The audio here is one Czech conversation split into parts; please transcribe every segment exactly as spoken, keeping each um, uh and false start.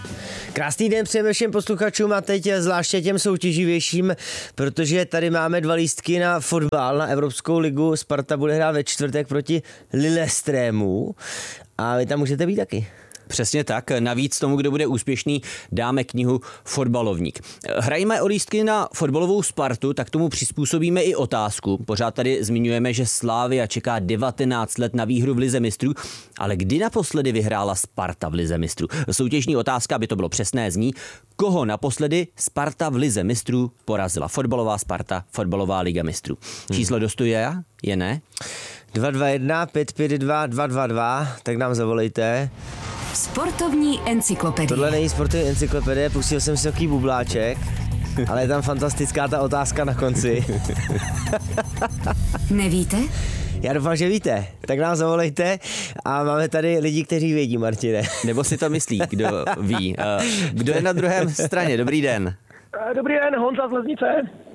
Krásný den přejeme všem posluchačům a teď zvláště těm soutěživějším, protože tady máme dva lístky na fotbal, na Evropskou ligu. Sparta bude hrát ve čtvrtek proti Lillestrému a vy tam můžete být taky. Přesně tak. Navíc tomu, kdo bude úspěšný, dáme knihu Fotbalovník. Hrajeme o lístky na fotbalovou Spartu, tak tomu přizpůsobíme i otázku. Pořád tady zmiňujeme, že Slavia čeká devatenáct let na výhru v Lize mistrů, ale kdy naposledy vyhrála Sparta v Lize mistrů? Soutěžní otázka, aby to bylo přesné, zní, koho naposledy Sparta v Lize mistrů porazila? Fotbalová Sparta, fotbalová Liga mistrů. Číslo do studia je ne? dva dva jedna pět pět dva dva dva dva, tak nám zavolejte. Sportovní encyklopedie. Tohle není sportovní encyklopedie, pustil jsem si takový bubláček, ale je tam fantastická ta otázka na konci. Nevíte? Já doufám, že víte. Tak nám zavolejte a máme tady lidi, kteří vědí, Martine. Nebo si to myslí, kdo ví. Kdo je na druhém straně? Dobrý den. Dobrý den, Honza z Lesnice.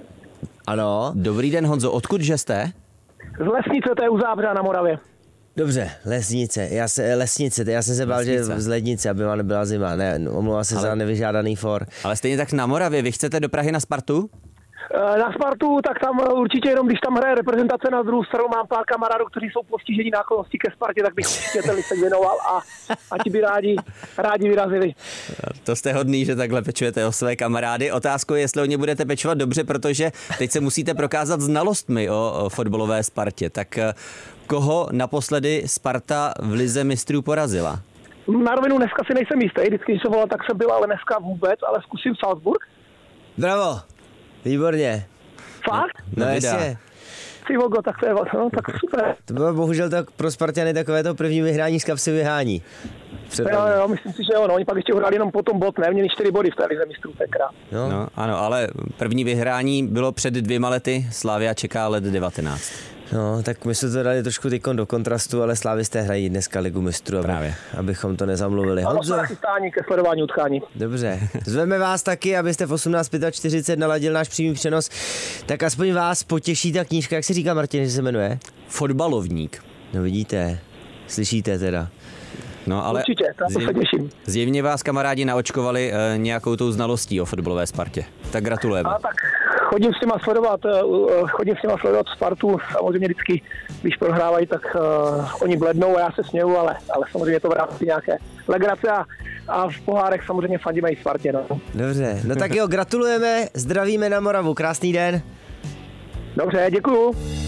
Ano. Dobrý den, Honzo. Odkud že jste? Z Lesnice, to je u Zábřeha na Moravě. Dobře, lesnice, já se, lesnice, já jsem se bál, že z lednice, aby vám nebyla zima, ne, omlouvám se ale, za nevyžádaný for. Ale stejně tak na Moravě, vy chcete do Prahy na Spartu? Na Spartu, tak tam určitě jenom, když tam hraje reprezentace, na druhou stranu mám pár kamarádů, kteří jsou postižení náklonností ke Spartě, tak bych určitě ten listek věnoval a, a ti by rádi, rádi vyrazili. To jste hodný, že takhle pečujete o své kamarády. Otázkou je, jestli o ně budete pečovat dobře, protože teď se musíte prokázat znalostmi o, o fotbalové Spartě. Tak koho naposledy Sparta v Lize mistrů porazila? Na rovinu dneska si nejsem jistý, vždycky, když se volal, tak jsem byl, ale dneska vůbec, ale zkusím Salzburg. Bravo, výborně. Fakt? No jasně. Ty vogo, tak to je, no, tak super. To bylo bohužel tak pro Spartany takové to první vyhrání z kapsy vyhání. Jo, jo, myslím si, že jo, no, oni pak ještě uhrali jenom potom bod, ne, měli čtyři body v té Lize mistrů, tenkrát. No. no, ano, ale první vyhrání bylo před dvěma lety, Slavia čeká let devatenáct. No, tak my jsme to dali trošku teďkon do kontrastu, ale Slavisté hrají dneska Ligu mistrů, aby, Právě. abychom to nezamluvili. Ano, Honzo, nachystání ke sledování utkání. Dobře, zveme vás taky, abyste v osmnáct čtyřicet pět naladil náš přímý přenos, tak aspoň vás potěší ta knížka, jak se říká, Martin, že se jmenuje? Fotbalovník. No vidíte, slyšíte teda. No, ale určitě, to se těším. Zjevně vás kamarádi naočkovali e, nějakou tou znalostí o fotbalové Spartě. Tak gratulujeme. A tak chodím s těma sledovat, uh, chodím s těma sledovat Spartu, samozřejmě vždycky, když prohrávají, tak uh, oni blednou a já se směju, ale, ale samozřejmě to v rámci nějaké legrace a, a v pohárech samozřejmě fandíme i Spartě. No. Dobře, no tak jo, gratulujeme, zdravíme na Moravu, krásný den. Dobře, děkuju.